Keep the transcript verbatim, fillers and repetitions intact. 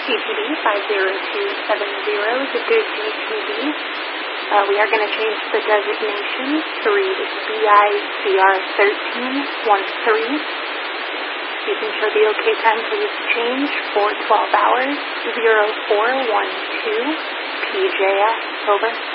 G T D five zero two seven zero is a good G T D. Uh, we are going to change the designation to read B I C R thirteen thirteen. You can show the OK time for this change for twelve hours, zero four one two P J S, over.